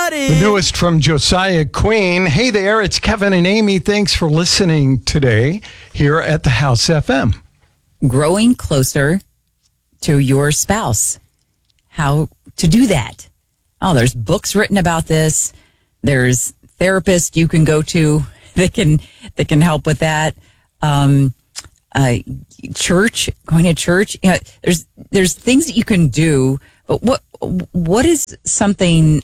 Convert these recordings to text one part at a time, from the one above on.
everybody. The newest from Josiah Queen. Hey there, it's Kevin and Amy. Thanks for listening today here at the House FM. Growing closer to your spouse. How to do that. Oh, there's books written about this. There's therapists you can go to that can help with that. Church, going to church. You know, there's things that you can do. But what is something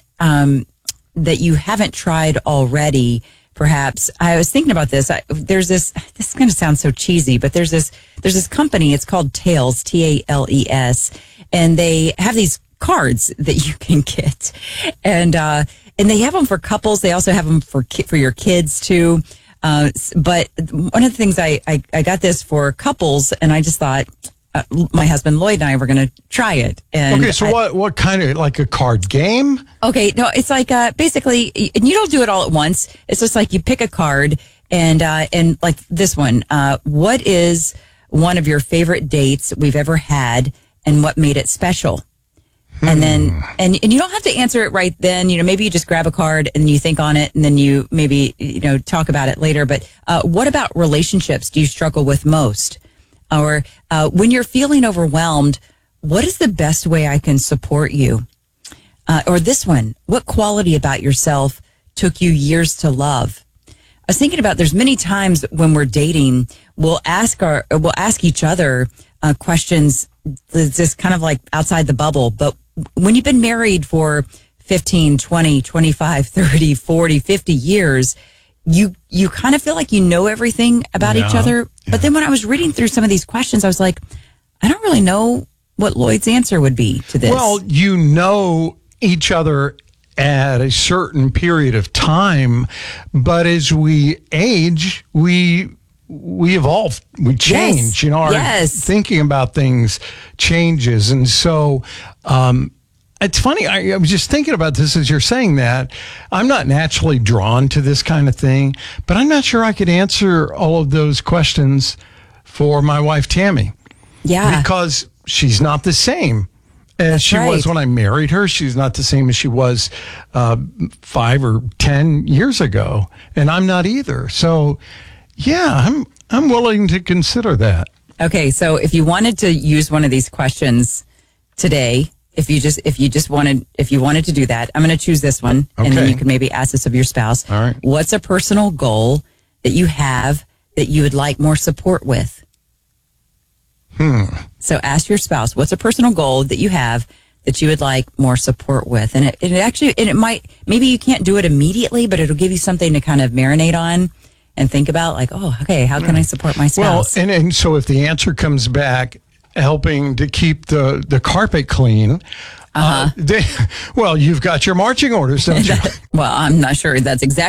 that you haven't tried already? Perhaps I was thinking about this. There's this. This is going to sound so cheesy, but there's this company. It's called Tales, Tales, and they have these cards that you can get, and they have them for couples. They also have them for your kids too. But one of the things I got this for couples, and I just thought my husband Lloyd and I were going to try it. And okay, so what kind of, like a card game? Okay, no, it's like basically, and you don't do it all at once. It's just like you pick a card, and like this one. What is one of your favorite dates we've ever had, and what made it special? And then, and you don't have to answer it right then. You know, maybe you just grab a card and you think on it, and then you maybe, talk about it later. But what about relationships do you struggle with most? Or when you're feeling overwhelmed, what is the best way I can support you? Or this one, what quality about yourself took you years to love? I was thinking about there's many times when we're dating, we'll ask each other questions that's just kind of like outside the bubble. But when you've been married for 15, 20, 25, 30, 40, 50 years, you kind of feel like you know everything about each other. Yeah. But then when I was reading through some of these questions, I was like, I don't really know what Lloyd's answer would be to this. Well, you know each other at a certain period of time, but as we age, we evolve, we change. Yes. Our thinking about things changes. And so, it's funny. I was just thinking about this as you're saying that. I'm not naturally drawn to this kind of thing, but I'm not sure I could answer all of those questions for my wife, Tammy. Yeah. Because she's not the same as she was when I married her. She's not the same as she was 5 or 10 years ago. And I'm not either. So, yeah, I'm willing to consider that. Okay, so if you wanted to use one of these questions today, if you wanted to do that, I'm going to choose this one, and then you can maybe ask this of your spouse. All right. What's a personal goal that you have that you would like more support with? So ask your spouse, what's a personal goal that you have that you would like more support with? And it might, maybe you can't do it immediately, but it'll give you something to kind of marinate on and think about, like, oh, okay, how can I support my spouse? Well, and so if the answer comes back, helping to keep the carpet clean, you've got your marching orders, don't you? Well, I'm not sure that's exactly